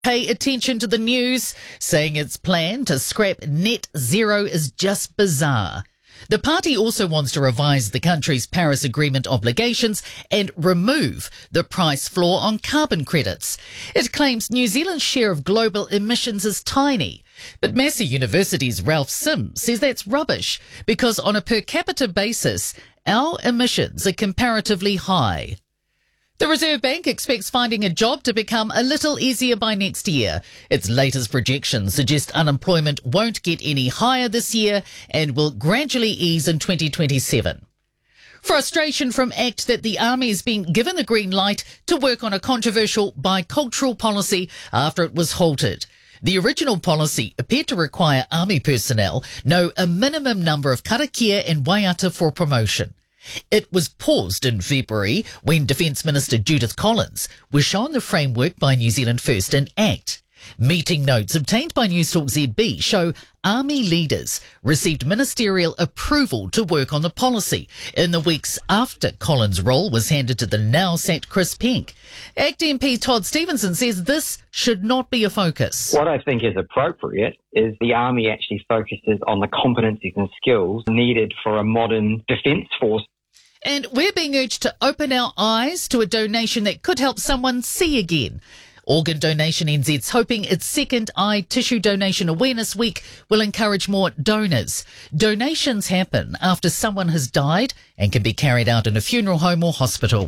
Pay attention to the news, saying its plan to scrap net zero is just bizarre. The party also wants to revise the country's Paris Agreement obligations and remove the price floor on carbon credits. It claims New Zealand's share of global emissions is tiny. But Massey University's Ralph Sims says that's rubbish because on a per capita basis, our emissions are comparatively high. The Reserve Bank expects finding a job to become a little easier by next year. Its latest projections suggest unemployment won't get any higher this year and will gradually ease in 2027. Frustration from ACT that the Army has been given the green light to work on a controversial bicultural policy after it was halted. The original policy appeared to require Army personnel know a minimum number of karakia and waiata for promotion. It was paused in February when Defence Minister Judith Collins was shown the framework by New Zealand First and ACT. Meeting notes obtained by Newstalk ZB show Army leaders received ministerial approval to work on the policy in the weeks after Collins' role was handed to the now-sacked Chris Penk. ACT MP Todd Stevenson says this should not be a focus. What I think is appropriate is the Army actually focuses on the competencies and skills needed for a modern defence force. And we're being urged to open our eyes to a donation that could help someone see again. Organ Donation NZ's hoping its second eye tissue donation awareness week will encourage more donors. Donations happen after someone has died and can be carried out in a funeral home or hospital.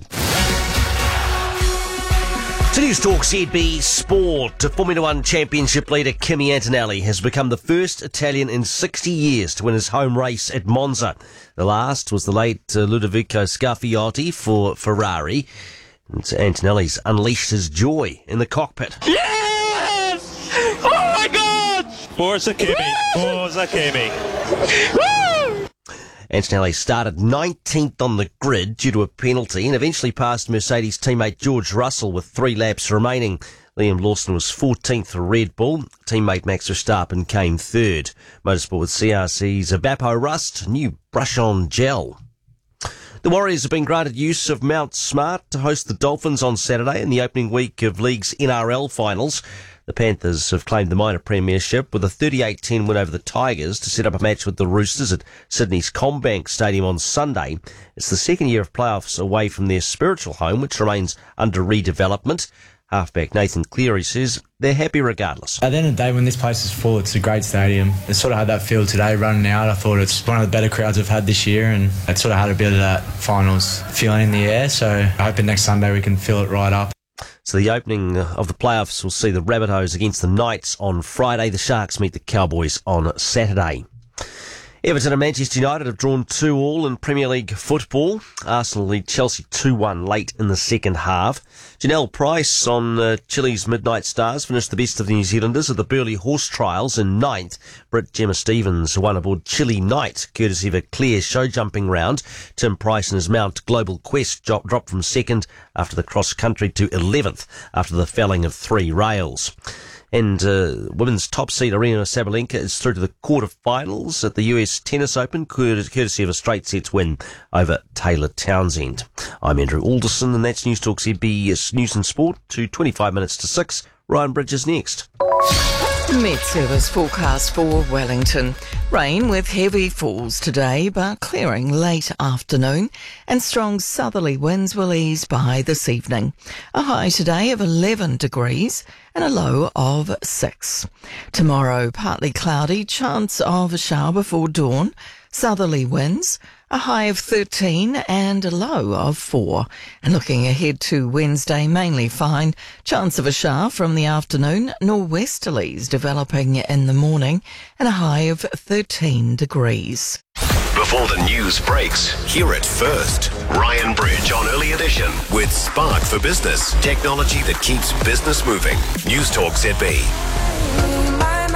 To Newstalk ZB Sport, Formula One Championship leader Kimi Antonelli has become the first Italian in 60 years to win his home race at Monza. The last was the late Ludovico Scarfiotti for Ferrari. And Antonelli's unleashed his joy in the cockpit. Yes! Oh my God! Forza Kimi! Forza Kimi! Woo! Antonelli started 19th on the grid due to a penalty and eventually passed Mercedes teammate George Russell with 3 laps remaining. Liam Lawson was 14th for Red Bull. Teammate Max Verstappen came 3rd. Motorsport with CRC's Abapo Rust, new brush-on gel. The Warriors have been granted use of Mount Smart to host the Dolphins on Saturday in the opening week of League's NRL finals. The Panthers have claimed the minor premiership with a 38-10 win over the Tigers to set up a match with the Roosters at Sydney's CommBank Stadium on Sunday. It's the second year of playoffs away from their spiritual home, which remains under redevelopment. Halfback Nathan Cleary says they're happy regardless. At the end of the day, when this place is full, it's a great stadium. It sort of had that feel today running out. I thought it's one of the better crowds we've had this year, and it sort of had a bit of that finals feeling in the air. So I hope that next Sunday we can fill it right up. So the opening of the playoffs will see the Rabbitohs against the Knights on Friday. The Sharks meet the Cowboys on Saturday. Everton and Manchester United have drawn 2-2 in Premier League football. Arsenal lead Chelsea 2-1 late in the second half. Janelle Price on Chile's Midnight Stars finished the best of the New Zealanders at the Burleigh Horse Trials in 9th. Brit Gemma Stevens won aboard Chile Knight, courtesy of a clear show jumping round. Tim Price and his mount Global Quest dropped from 2nd after the cross country to 11th after the felling of 3 rails. And women's top seed Aryna Sabalenka is through to the quarterfinals at the US Tennis Open, courtesy of a straight sets win over Taylor Townsend. I'm Andrew Alderson, and that's Newstalk ZB News and Sport to 25 minutes to 6. Ryan Bridges next. Met Service forecast for Wellington. Rain with heavy falls today, but clearing late afternoon, and strong southerly winds will ease by this evening. A high today of 11 degrees and a low of 6. Tomorrow, partly cloudy, chance of a shower before dawn, southerly winds, a high of 13 and a low of 4. And looking ahead to Wednesday, mainly fine. Chance of a shower from the afternoon, norwesterlies developing in the morning, and a high of 13 degrees. Before the news breaks, hear it first. Ryan Bridge on Early Edition with Spark for Business. Technology that keeps business moving. Newstalk ZB.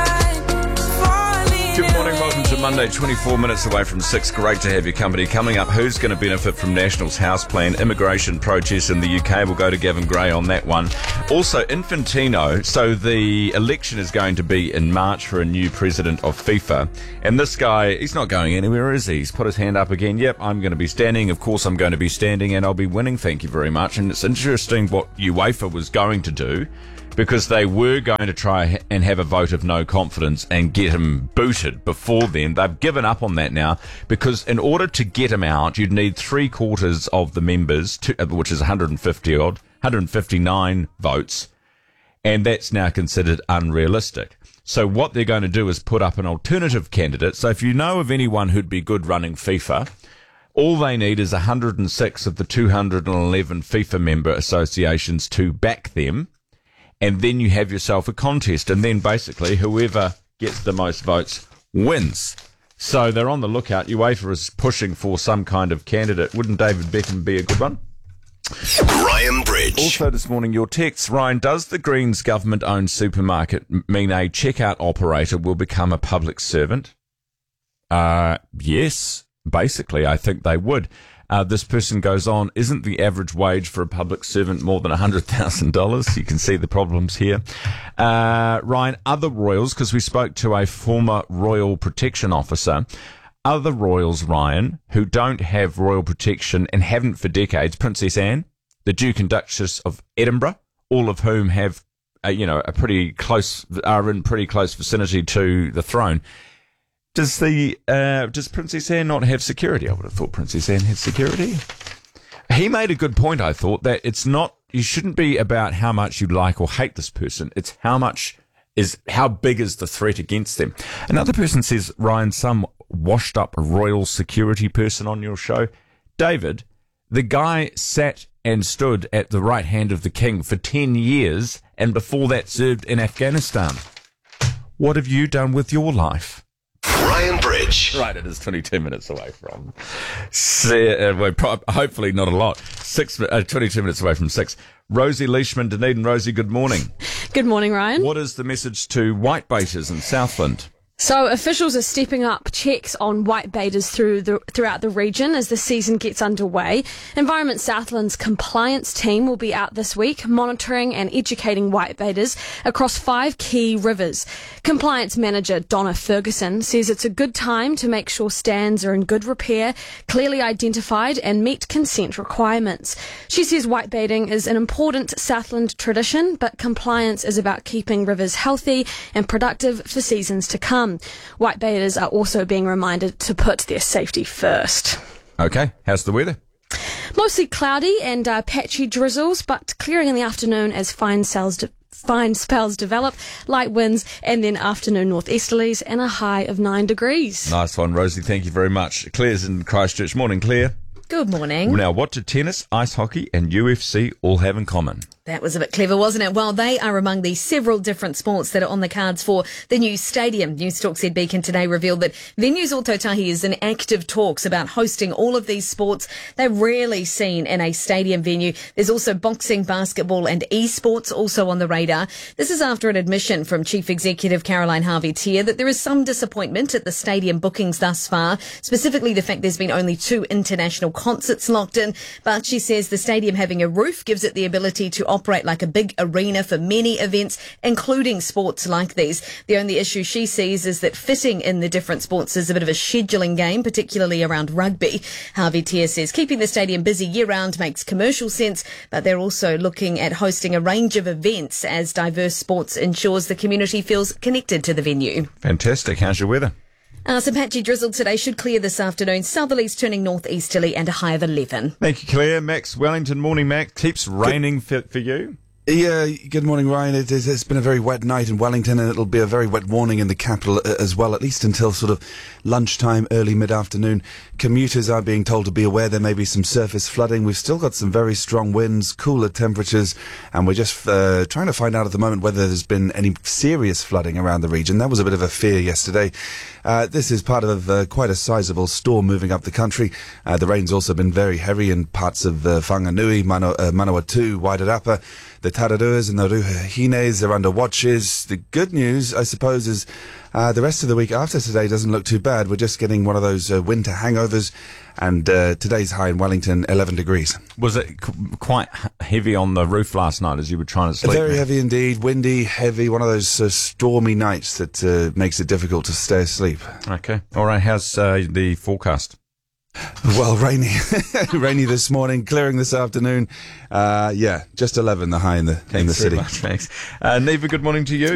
Good morning, welcome to Monday, 24 minutes away from 6. Great to have your company. Coming up, who's going to benefit from National's house plan? Immigration protests in the UK. We'll go to Gavin Gray on that one. Also, Infantino. So the election is going to be in March for a new president of FIFA. And this guy, he's not going anywhere, is he? He's put his hand up again. Yep, I'm going to be standing. Of course, I'm going to be standing and I'll be winning. Thank you very much. And it's interesting what UEFA was going to do. because they were going to try and have a vote of no confidence and get him booted before then. They've given up on that now, because in order to get him out, you'd need 3/4 of the members, which is 159 votes, and that's now considered unrealistic. So what they're going to do is put up an alternative candidate. So if you know of anyone who'd be good running FIFA, all they need is 106 of the 211 FIFA member associations to back them, and then you have yourself a contest, and then basically whoever gets the most votes wins. So they're on the lookout. UEFA is pushing for some kind of candidate. Wouldn't David Beckham be a good one? Ryan Bridge. Also this morning, your text, Ryan, does the Greens government-owned supermarket mean a checkout operator will become a public servant? Yes, basically, I think they would. This person goes on, isn't the average wage for a public servant more than $100,000? You can see the problems here. Ryan, other royals, because we spoke to a former royal protection officer, other royals, Ryan, who don't have royal protection and haven't for decades, Princess Anne, the Duke and Duchess of Edinburgh, all of whom have, are in pretty close vicinity to the throne. Does Princess Anne not have security? I would have thought Princess Anne had security. He made a good point, I thought, that you shouldn't be about how much you like or hate this person. It's how big is the threat against them. Another person says, Ryan, some washed up royal security person on your show. David, the guy sat and stood at the right hand of the king for 10 years and before that served in Afghanistan. What have you done with your life? Ryan Bridge. Right, it is 22 minutes away from... hopefully not a lot. 22 minutes away from 6. Rosie Leishman, Dunedin. Rosie, good morning. Good morning, Ryan. What is the message to whitebaiters in Southland? So officials are stepping up checks on whitebaiters throughout the region as the season gets underway. Environment Southland's compliance team will be out this week monitoring and educating whitebaiters across 5 key rivers. Compliance manager Donna Ferguson says it's a good time to make sure stands are in good repair, clearly identified and meet consent requirements. She says whitebaiting is an important Southland tradition, but compliance is about keeping rivers healthy and productive for seasons to come. Whitebaiters are also being reminded to put their safety first. Okay, how's the weather? Mostly cloudy and patchy drizzles, but clearing in the afternoon as fine spells develop, light winds, and then afternoon northeasterlies, and a high of 9 degrees. Nice one, Rosie. Thank you very much. Claire's in Christchurch. Morning, Claire. Good morning. Now, what do tennis, ice hockey, and UFC all have in common? That was a bit clever, wasn't it? Well, they are among the several different sports that are on the cards for the new stadium. News Talk ZB can today reveal that Venues Ōtautahi is in active talks about hosting all of these sports. They're rarely seen in a stadium venue. There's also boxing, basketball and esports also on the radar. This is after an admission from Chief Executive Caroline Harvey-Tier that there is some disappointment at the stadium bookings thus far, specifically the fact there's been only 2 international concerts locked in. But she says the stadium having a roof gives it the ability to operate like a big arena for many events, including sports like these. The only issue she sees is that fitting in the different sports is a bit of a scheduling game, particularly around rugby. Harvey-Tier says keeping the stadium busy year-round makes commercial sense, but they're also looking at hosting a range of events as diverse sports ensures the community feels connected to the venue. Fantastic. How's your weather? Some patchy drizzle today, should clear this afternoon. Southerlies turning northeasterly and a high of 11. Thank you, Claire. Max Wellington. Morning, Max. Keeps raining for you. Yeah, good morning, Ryan. It's been a very wet night in Wellington, and it'll be a very wet morning in the capital as well, at least until sort of lunchtime, early mid-afternoon. Commuters are being told to be aware there may be some surface flooding. We've still got some very strong winds, cooler temperatures, and we're just trying to find out at the moment whether there's been any serious flooding around the region. That was a bit of a fear yesterday. This is part of quite a sizable storm moving up the country. The rain's also been very heavy in parts of Whanganui, Manawatu, Wairarapa. The Tararuas and the Ruhines are under watches. The good news, I suppose, is the rest of the week after today doesn't look too bad. We're just getting one of those winter hangovers, and today's high in Wellington, 11 degrees. Was it quite heavy on the roof last night as you were trying to sleep? Very heavy indeed, windy, heavy, one of those stormy nights that makes it difficult to stay asleep. Okay. All right, how's the forecast? Well, rainy, rainy this morning, clearing this afternoon. Just 11, the high in the city. Thanks very much, Max. Neva, good morning to you.